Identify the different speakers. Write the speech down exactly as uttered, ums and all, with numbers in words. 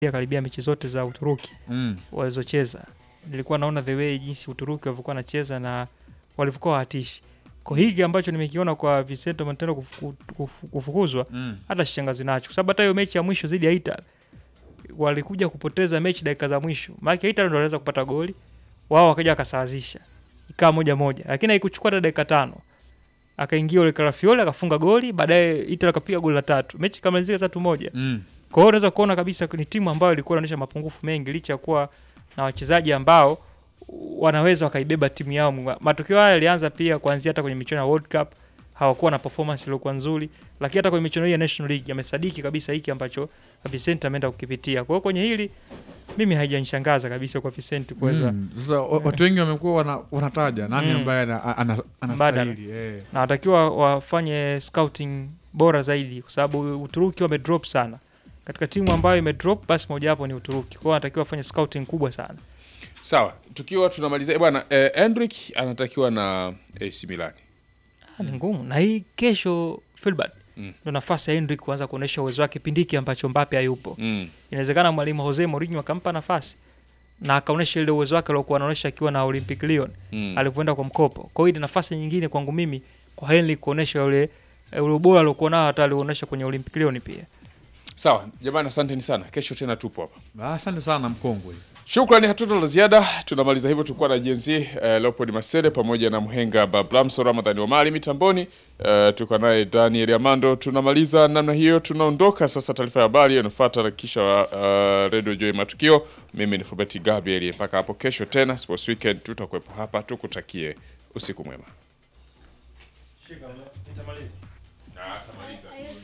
Speaker 1: karibia mechi zote za Uturuki
Speaker 2: mm.
Speaker 1: walizocheza. Nilikuwa naona the way jinsi Uturuki walivyokuwa wanacheza na walivyokuwa hatishi. Kwa hiki ambacho nimekiona kwa Vicente Montero kufu, kufu, kufukuzwa
Speaker 2: mm.
Speaker 1: hata sishangazi nacho. Kwa sababu hata hiyo mechi ya mwisho dhidi ya Italy walikuja kupoteza mechi dakika za mwisho. Maana Italy ndio waliweza kupata goli, wao wakaja wakasawazisha. Ikawa moja moja. Lakini haikuchukua hata dakika tano. Akaingia yule Carafiori akafunga goli, baadaye Italy akapiga goli la tatu. Mechi kamalizika tatu moja.
Speaker 2: Mm.
Speaker 1: Kwa hiyo unaweza kuona kabisa ni timu ambayo ilikuwa inaonyesha mapungufu mengi licha ya kuwa na wachezaji ambao wanaweza wakaibeba timu yao. Matokeo haya yalianza pia kuanzia hata kwenye michuano ya World Cup hawakuwa na performance iliyokuwa nzuri, lakini hata kwenye michuano hii ya National League yamesadiki kabisa hiki ambacho Vicente ameenda kukipitia. Kwa hiyo kwenye hili mimi haijanishangaza kabisa kwa Vicente kuweza.
Speaker 2: Mm. Sasa watu wengi wamekuwa wana, wanataja nani mm. ambaye anastahili eh.
Speaker 1: Na watakiwa wafanye scouting bora zaidi kwa sababu Uturuki wamedrop sana. Katika timu ambayo imedrop basi moja hapo ni Uturuki. Kwa hiyo anatakiwa afanye scouting kubwa sana.
Speaker 3: Sawa, tukiwa tunamaliza bwana eh, Endrick anatakiwa na A C Milan.
Speaker 1: Ah, ni ngumu. Na hii kesho Filbert
Speaker 3: Mm.
Speaker 1: ndo nafasi ya Endrick kuanza kuonesha uwezo wake pindiki ambacho Mbappe hayupo.
Speaker 3: Mm.
Speaker 1: Inawezekana mwalimu Jose Mourinho akampa nafasi na akaonesha ile uwezo wake aliokuwa anaonesha akiwa na Olympic Lyon
Speaker 3: Mm.
Speaker 1: alipoenda kwa mkopo. Kwa hiyo ni nafasi nyingine kwangu mimi kwa Endrick kuonesha ule ule ubora aliokuwa nao hata alionyesha kwenye Olympic Lyon pia.
Speaker 3: Sawa, jamani asanteni sana. Kesho tena tupo hapa.
Speaker 2: Asante sana mkongwe.
Speaker 3: Shukrani, hatuna la ziada. Tunamaliza hivyo, tulikuwa na G N Z uh, Leopold Masede pamoja na Mhenga Bablamso Ramadhani Omari mitamboni. Uh, tuko naye Daniel Amando. Tunamaliza namna hiyo, tunaondoka sasa. Taarifa ya habari inafuata kisha uh, Radio Joy Matukio. Mimi ni Fubeti Gabriel, mpaka hapo kesho tena Sports Weekend tutakuwepo hapa. Tukutakie usiku mwema. Shika, nitamaliza. Ah, tamaliza.